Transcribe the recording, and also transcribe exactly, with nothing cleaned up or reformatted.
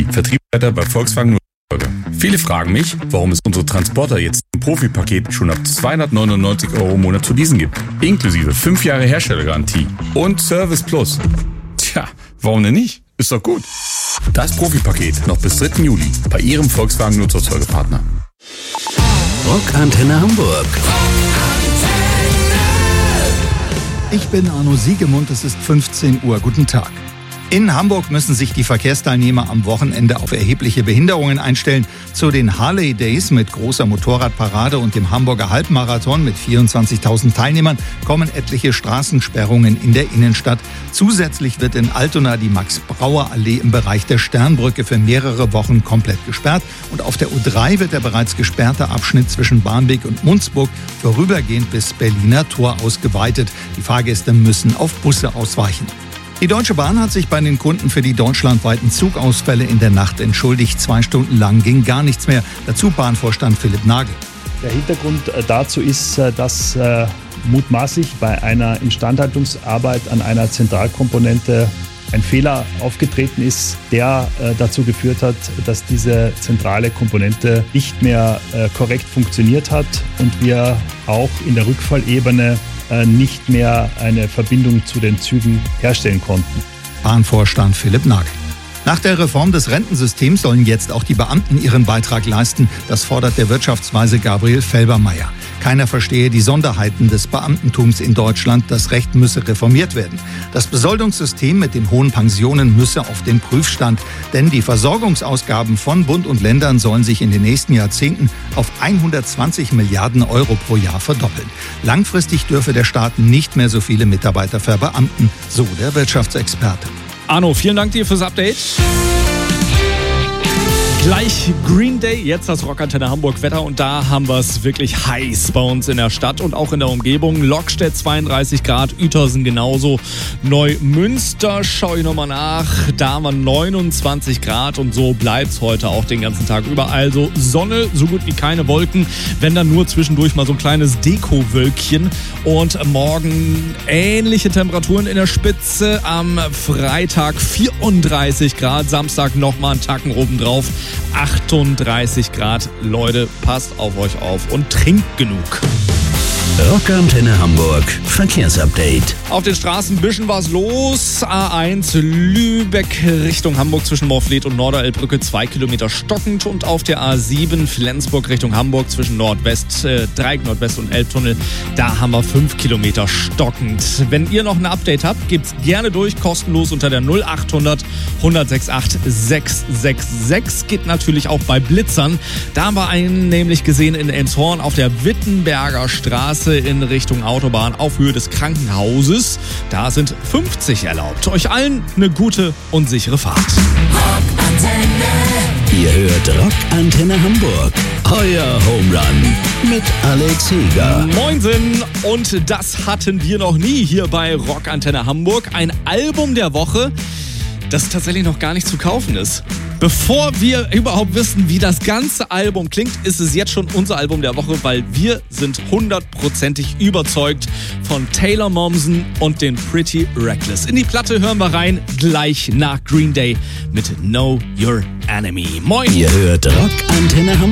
Vertriebsleiter bei Volkswagen Nürnberg. Viele fragen mich, warum es unsere Transporter jetzt im Profi-Paket schon ab zweihundertneunundneunzig Euro im Monat zu leasen gibt. Inklusive fünf Jahre Herstellergarantie und Service Plus. Tja, warum denn nicht? Ist doch gut. Das Profi-Paket noch bis dritten Juli bei Ihrem Volkswagen Nutzfahrzeugepartner. Rockantenne Hamburg. Ich bin Arno Siegemund, es ist fünfzehn Uhr. Guten Tag. In Hamburg müssen sich die Verkehrsteilnehmer am Wochenende auf erhebliche Behinderungen einstellen. Zu den Harley Days mit großer Motorradparade und dem Hamburger Halbmarathon mit vierundzwanzigtausend Teilnehmern kommen etliche Straßensperrungen in der Innenstadt. Zusätzlich wird in Altona die Max-Brauer-Allee im Bereich der Sternbrücke für mehrere Wochen komplett gesperrt. Und auf der U drei wird der bereits gesperrte Abschnitt zwischen Barmbek und Munzburg vorübergehend bis Berliner Tor ausgeweitet. Die Fahrgäste müssen auf Busse ausweichen. Die Deutsche Bahn hat sich bei den Kunden für die deutschlandweiten Zugausfälle in der Nacht entschuldigt. Zwei Stunden lang ging gar nichts mehr. Dazu Bahnvorstand Philipp Nagel. Der Hintergrund dazu ist, dass äh, mutmaßlich bei einer Instandhaltungsarbeit an einer Zentralkomponente ein Fehler aufgetreten ist, der äh, dazu geführt hat, dass diese zentrale Komponente nicht mehr äh, korrekt funktioniert hat und wir auch in der Rückfallebene äh, nicht mehr eine Verbindung zu den Zügen herstellen konnten. Bahnvorstand Philipp Nagel. Nach der Reform des Rentensystems sollen jetzt auch die Beamten ihren Beitrag leisten. Das fordert der Wirtschaftsweise Gabriel Felbermeier. Keiner verstehe die Sonderheiten des Beamtentums in Deutschland. Das Recht müsse reformiert werden. Das Besoldungssystem mit den hohen Pensionen müsse auf den Prüfstand. Denn die Versorgungsausgaben von Bund und Ländern sollen sich in den nächsten Jahrzehnten auf hundertzwanzig Milliarden Euro pro Jahr verdoppeln. Langfristig dürfe der Staat nicht mehr so viele Mitarbeiter verbeamten, so der Wirtschaftsexperte. Arno, vielen Dank dir fürs Update. Gleich Green Day, jetzt das Rockantenne Hamburg Wetter und da haben wir es wirklich heiß bei uns in der Stadt und auch in der Umgebung. Lockstedt zweiunddreißig Grad, Uetersen genauso. Neumünster, schaue ich nochmal nach, da haben wir neunundzwanzig Grad und so bleibt es heute auch den ganzen Tag über. Also Sonne, so gut wie keine Wolken, wenn dann nur zwischendurch mal so ein kleines Dekowölkchen. Und morgen ähnliche Temperaturen in der Spitze, am Freitag vierunddreißig Grad, Samstag nochmal einen Tacken obendrauf. achtunddreißig Grad. Leute, passt auf euch auf und trinkt genug. Rockantenne Hamburg Verkehrsupdate. Auf den Straßen ein bisschen was los. A eins Lübeck Richtung Hamburg zwischen Morfleet und Norderelbbrücke zwei Kilometer stockend und auf der A sieben Flensburg Richtung Hamburg zwischen Nordwest, äh, Dreieck Nordwest und Elbtunnel, da haben wir fünf Kilometer stockend. Wenn ihr noch ein Update habt, gebt's gerne durch, kostenlos unter der null achthundert hundertsechsundachtzig sechshundertsechsundsechzig. Geht natürlich auch bei Blitzern. Da haben wir einen nämlich gesehen in Elmshorn auf der Wittenberger Straße in Richtung Autobahn auf Höhe des Krankenhauses. Da sind fünfzig erlaubt. Euch allen eine gute und sichere Fahrt. Rockantenne. Ihr hört Rockantenne Hamburg. Euer Home Run mit Alex Heger. Moinsen. Und das hatten wir noch nie hier bei Rockantenne Hamburg. Ein Album der Woche, das tatsächlich noch gar nicht zu kaufen ist. Bevor wir überhaupt wissen, wie das ganze Album klingt, ist es jetzt schon unser Album der Woche, weil wir sind hundertprozentig überzeugt von Taylor Momsen und den Pretty Reckless. In die Platte hören wir rein, gleich nach Green Day mit Know Your Enemy. Moin! Ihr hört Rockantenne Hamburg.